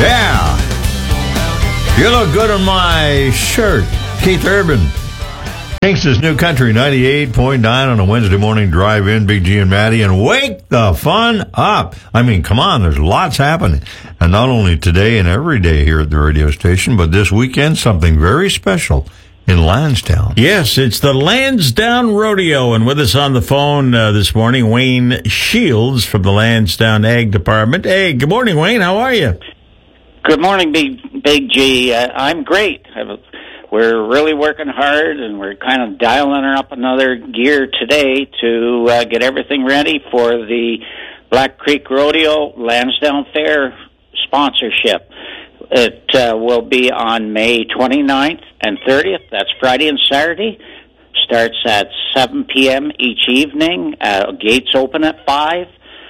Yeah. You look good on my shirt. Keith Urban. Kingston's New Country 98.9 on a Wednesday morning drive-in. Big G and Maddie, and wake the fun up. I mean, come on, there's lots happening. And not only today and every day here at the radio station, but this weekend, something very special in Lansdowne. Yes, it's the Lansdowne Rodeo, and with us on the phone this morning, Wayne Shields from the Lansdowne Ag Department. Hey, good morning, Wayne. How are you? Good morning, Big G. I'm great. We're really working hard, and we're kind of dialing up another gear today to get everything ready for the Black Creek Rodeo Lansdowne Fair sponsorship. It will be on May 29th and 30th. That's Friday and Saturday. Starts at 7 p.m. each evening. Gates open at 5.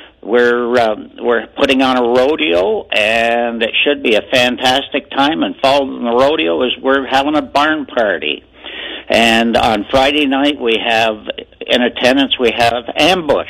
We're putting on a rodeo, and it should be a fantastic time. And following the rodeo is we're having a barn party. And on Friday night we have in attendance ambush,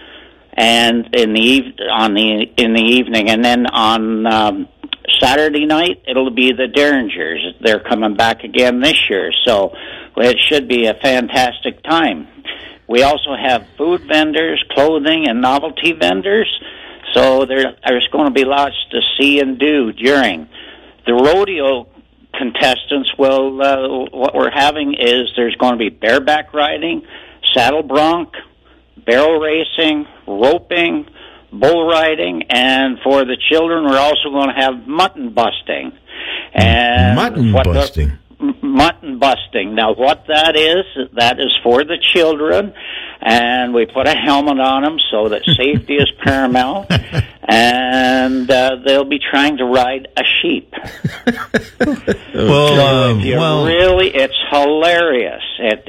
and in the evening, and then on Saturday night it'll be the Derringers. They're coming back again this year, so it should be a fantastic time. We also have food vendors, clothing, and novelty vendors, so there's going to be lots to see and do during. The rodeo contestants what we're having is there's going to be bareback riding, saddle bronc, barrel racing, roping, bull riding, and for the children we're also going to have mutton busting. And Mutton busting. Mutton busting. Now, what that is for the children, and we put a helmet on them so that safety is paramount, and they'll be trying to ride a sheep. It's hilarious.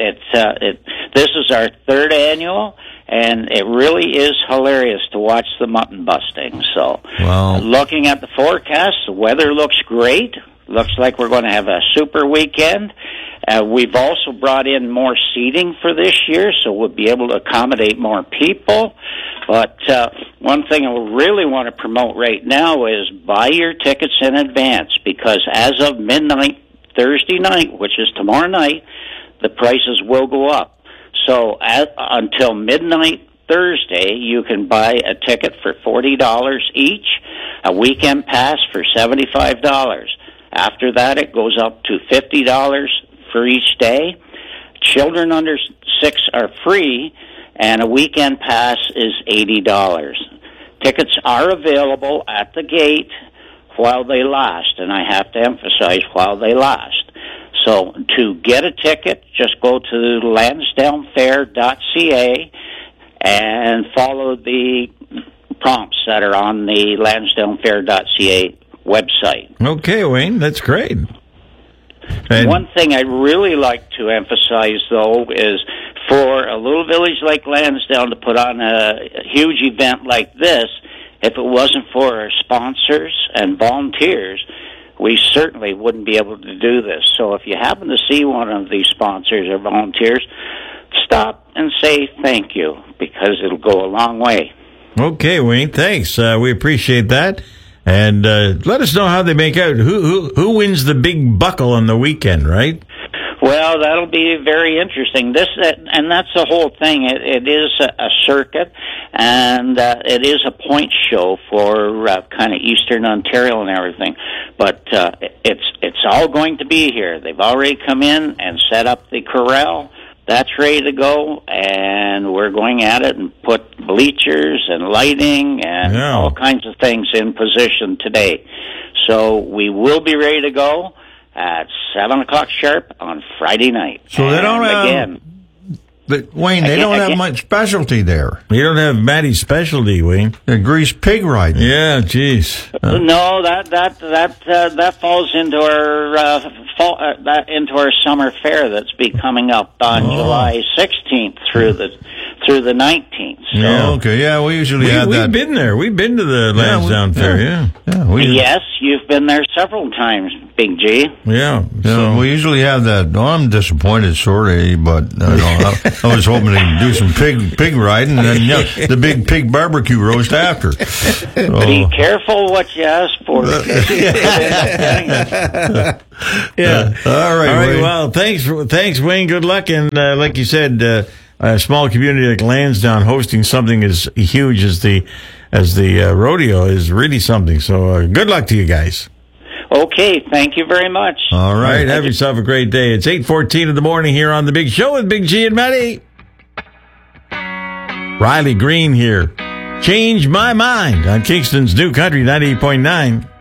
This is our third annual, and it really is hilarious to watch the mutton busting. So, looking at the forecast, the weather looks great. Looks like we're going to have a super weekend. We've also brought in more seating for this year, so we'll be able to accommodate more people. But one thing I really want to promote right now is buy your tickets in advance, because as of midnight Thursday night, which is tomorrow night, the prices will go up. So until midnight Thursday, you can buy a ticket for $40 each, a weekend pass for $75. After that, it goes up to $50 for each day. Children under 6 are free, and a weekend pass is $80. Tickets are available at the gate while they last, and I have to emphasize while they last. So to get a ticket, just go to lansdownefair.ca and follow the prompts that are on the lansdownefair.ca website. Okay, Wayne, that's great. And one thing I'd really like to emphasize, though, is for a little village like Lansdowne to put on a huge event like this, if it wasn't for our sponsors and volunteers, we certainly wouldn't be able to do this. So if you happen to see one of these sponsors or volunteers, stop and say thank you, because it'll go a long way. Okay, Wayne, thanks. We appreciate that. And let us know how they make out. Who wins the big buckle on the weekend, right? Well, that'll be very interesting. And that's the whole thing. It is a circuit, and it is a point show for kind of Eastern Ontario and everything. But it's all going to be here. They've already come in and set up the corral. That's ready to go, and we're going at it and put bleachers and lighting and all kinds of things in position today. So we will be ready to go at 7 o'clock sharp on Friday night. So they don't have... But, Wayne, they don't have much specialty there. You don't have Maddie's specialty, Wayne. The greased pig riding. Yeah, jeez. No, that falls into our summer fair that's be coming up on July 16th through the through the 19th. So. Yeah. Okay, yeah, we usually have that. We've been there. We've been to the Lansdowne Fair, yeah. Yes, you've been there several times, Big G. Yeah. So we usually have that. No, I'm disappointed, sort of, but I was hoping to do some pig riding and then the big pig barbecue roast after. Be careful what you ask for. Yeah. All right, Wayne. Well, thanks, Wayne. Good luck, and like you said, a small community like Lansdowne hosting something as huge as the rodeo is really something. So, good luck to you guys. Okay, thank you very much. All right. Have yourself a great day. It's 8:14 in the morning here on The Big Show with Big G and Matty. Riley Green here. Change My Mind on Kingston's New Country 98.9.